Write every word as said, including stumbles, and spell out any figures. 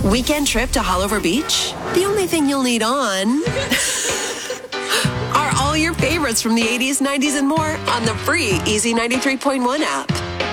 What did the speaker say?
Weekend trip to Hollover Beach? The only thing you'll need on are all your favorites from the eighties, nineties, and more on the free Easy ninety-three point one app.